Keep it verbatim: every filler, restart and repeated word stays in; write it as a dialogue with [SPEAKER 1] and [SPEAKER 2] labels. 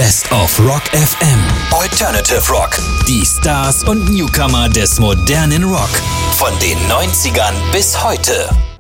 [SPEAKER 1] Best of Rock F M. Alternative Rock. Die Stars und Newcomer des modernen Rock. Von den neunzigern bis heute.